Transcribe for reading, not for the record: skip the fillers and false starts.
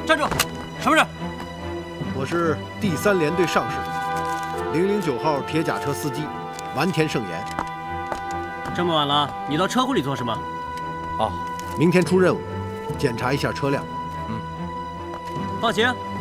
站住！什么人？ 我是第3联队上士，009号铁甲车司机丸田胜彦。 这么晚了，你到车库里做什么？ 明天出任务，检查一下车辆。 放行。